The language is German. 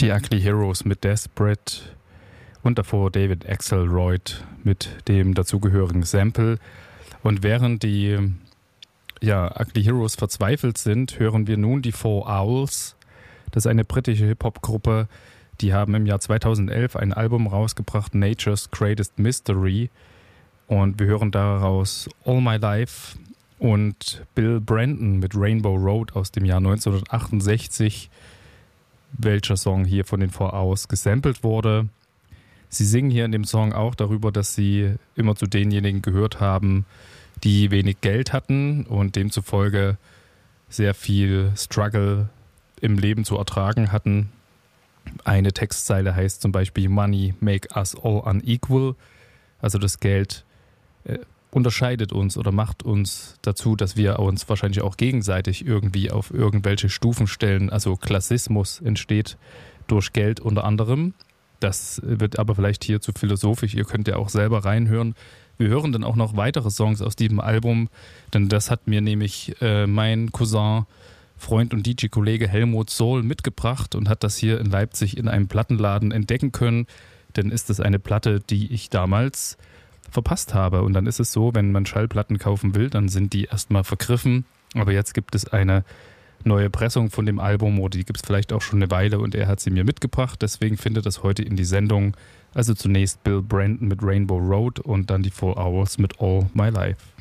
Die Ugly Heroes mit Desperate und davor David Axelrod mit dem dazugehörigen Sample. Und während die Ugly Heroes verzweifelt sind, hören wir nun die Four Owls. Das ist eine britische Hip-Hop-Gruppe. Die haben im Jahr 2011 ein Album rausgebracht, Nature's Greatest Mystery. Und wir hören daraus All My Life und Bill Brandon mit Rainbow Road aus dem Jahr 1968, welcher Song hier von den Four Owls gesampelt wurde. Sie singen hier in dem Song auch darüber, dass sie immer zu denjenigen gehört haben, die wenig Geld hatten und demzufolge sehr viel Struggle im Leben zu ertragen hatten. Eine Textzeile heißt zum Beispiel Money make us all unequal. Also das Geld unterscheidet uns oder macht uns dazu, dass wir uns wahrscheinlich auch gegenseitig irgendwie auf irgendwelche Stufen stellen. Also Klassismus entsteht durch Geld unter anderem. Das wird aber vielleicht hier zu philosophisch. Ihr könnt ja auch selber reinhören. Wir hören dann auch noch weitere Songs aus diesem Album, denn das hat mir nämlich mein Cousin, Freund und DJ-Kollege Helmut Sohl mitgebracht und hat das hier in Leipzig in einem Plattenladen entdecken können. Denn ist es eine Platte, die ich damals verpasst habe. Und dann ist es so, wenn man Schallplatten kaufen will, dann sind die erstmal vergriffen. Aber jetzt gibt es eine neue Pressung von dem Album oder die gibt es vielleicht auch schon eine Weile und er hat sie mir mitgebracht. Deswegen findet das heute in die Sendung. Also zunächst Bill Brandon mit Rainbow Road und dann die Four Owls mit All My Life.